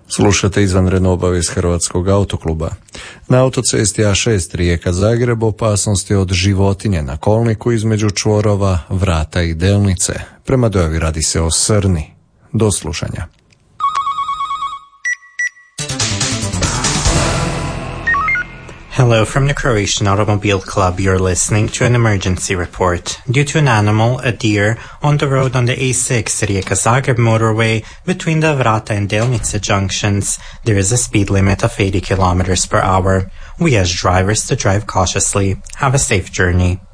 Slušate izvanrednu obavijest Hrvatskog autokluba. Na autocesti A6 Rijeka-Zagreb opasnost je od životinje na kolniku između čvorova Vrata i Delnice. Prema dojavi radi se o srni. Do slušanja. Hello from the Croatian Automobile Club. You're listening to an emergency report. Due to an animal, a deer, on the road on the A6 Rijeka-Zagreb motorway between the Vrata and Delnice junctions, there is a speed limit of 80 km per hour. We ask drivers to drive cautiously. Have a safe journey.